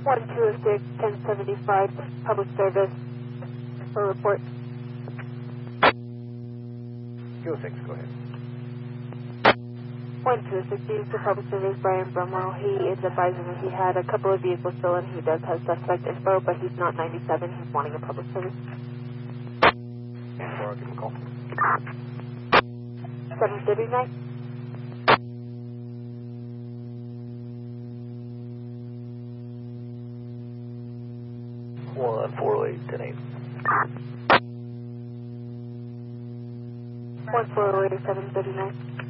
1206, 1075, public service for report. 206, go ahead. 1206 for public service, Brian Brumwell. He is advising that he had a couple of vehicles stolen. He does have suspect info, but he's not 97. He's wanting a public service. And Laura, give him a call. 739. One 408, 10-8. 1408, 739.